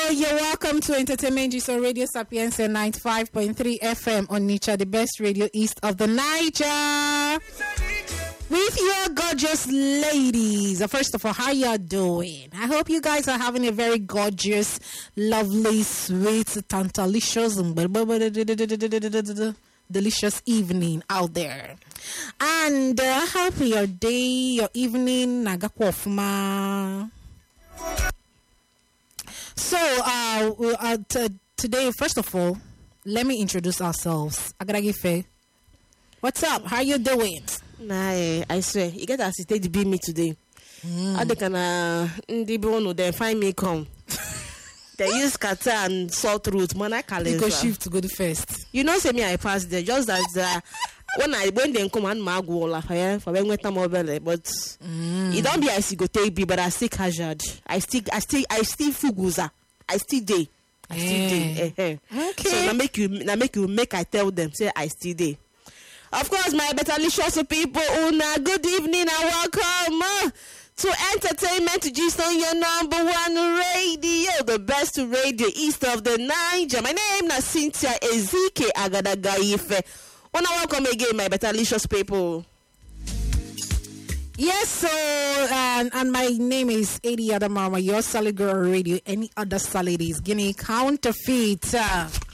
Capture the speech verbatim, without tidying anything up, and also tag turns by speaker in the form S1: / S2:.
S1: you're welcome to Entertainment Juice on Radio Sapienza ninety-five point three F M on Nicha, the best radio east of the Niger. With your gorgeous ladies. First of all, how y'all doing? I hope you guys are having a very gorgeous, lovely, sweet, tantalicious, delicious evening out there. And uh, I hope your day, your evening, nagakwofma. So, uh, uh, t- today, first of all, let me introduce ourselves. Agaragife, what's up? How you doing?
S2: Nah, I swear, you get assisted to be me today.
S1: Mm.
S2: How they can, uh, they bono, they find me come. They use kata and salt root, man, I can't
S1: You go shift to go to first.
S2: You know, say me, I pass there, just as, uh, when I, when they come and mag wall, for when we come over there, but
S1: Mm.
S2: it don't be as you go take be, but I still casual. I still, I still, I still fuguza. I still day. I still day. Eh, eh.
S1: Okay.
S2: So now make you, now make you make I tell them, say I still day. Of course, my betterlicious people, una good evening and welcome uh, to Entertainment Gist on your number one radio, the best radio east of the Niger. My name is Cynthia Ezike Agadagaife. Wanna welcome again, my betterlicious people.
S1: Yes, so, and, and my name is Adi Adamama, your solid girl radio. Any other solid is Guinea counterfeit. Uh,